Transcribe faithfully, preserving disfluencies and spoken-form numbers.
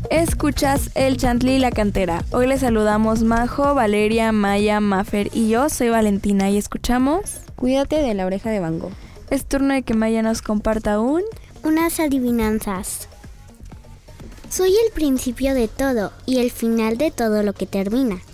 Escuchas El Chantlí y la Cantera. Hoy les saludamos Majo, Valeria, Maya, Mafer y yo soy Valentina y escuchamos Cuídate de la oreja de Van Gogh. Es turno de que Maya nos comparta un... unas adivinanzas. Soy el principio de todo y el final de todo lo que termina.